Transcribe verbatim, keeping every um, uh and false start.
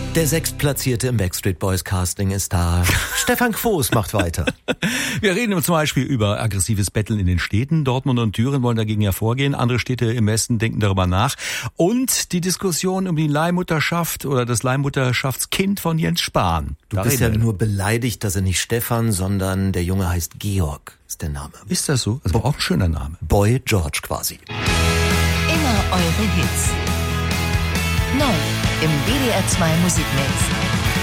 Der Sechstplatzierte im Backstreet Boys Casting ist da. Stefan Quos macht weiter. Wir reden zum Beispiel über aggressives Betteln in den Städten. Dortmund und Thüringen wollen dagegen ja vorgehen. Andere Städte im Westen denken darüber nach. Und die Diskussion um die Leihmutterschaft oder das Leihmutterschaftskind von Jens Spahn. Du da bist ja nur beleidigt, dass er nicht Stefan, sondern der Junge heißt Georg, ist der Name. Ist das so? Also auch ein schöner Name. Boy George quasi. Immer eure Hits. Neu im W D R zwei Musikmix.